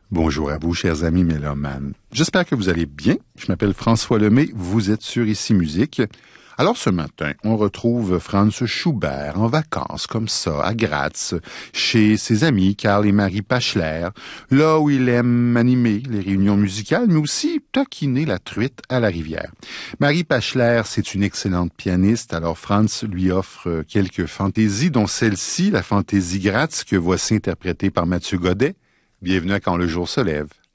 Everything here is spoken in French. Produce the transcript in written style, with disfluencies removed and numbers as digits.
Bonjour à vous, chers amis mélomanes. J'espère que vous allez bien. Je m'appelle François Lemay, vous êtes sur Ici Musique. Alors ce matin, on retrouve Franz Schubert en vacances, comme ça, à Graz, chez ses amis Karl et Marie Pachler, là où il aime animer les réunions musicales, mais aussi taquiner la truite à la rivière. Marie Pachler, c'est une excellente pianiste, alors Franz lui offre quelques fantaisies, dont celle-ci, la fantaisie Graz, que voici interprétée par Mathieu Godet. Bienvenue à Quand le jour se lève.